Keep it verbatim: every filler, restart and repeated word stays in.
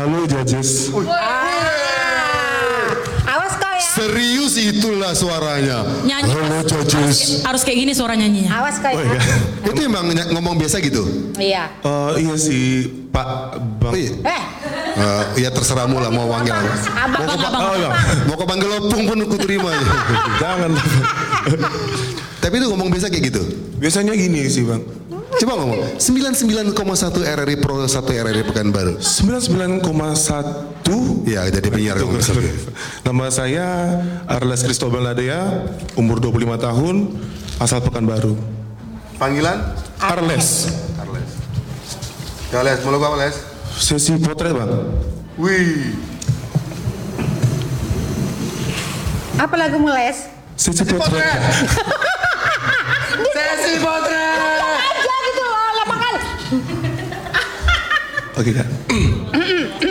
Halo judges. Awas kau ya. Serius itulah suaranya. Nyanyi Halo harus, judges. harus kayak gini suara nyanyinya. Awas kau Oh, ya. iya. Itu emang ny- ngomong biasa gitu? Iya. Eh, iya sih Pak Bang. Oh iya. Eh, Eh, ya terserahmu lah mau panggil apa. abang. Abang, abang. Oh iya. Mau kau panggil opung pun aku terima. Jangan. Tapi itu ngomong biasa kayak gitu? Biasanya gini sih Bang. Coba ngomong. sembilan puluh sembilan koma satu R R I Pro satu R R I Pekanbaru. sembilan puluh sembilan koma satu. Iya, jadi penyiar ngomong satu. Nama saya Arles Cristobal Ladea, umur dua puluh lima tahun, asal Pekanbaru. Panggilan? Arles. Arles. Ya Les, mau lagu apa Les? Sesi potret Bang. Wih. Apa lagu Les? Sesi potret. Sesi potret. Aja gitu loh, lapangan. Oke Kak.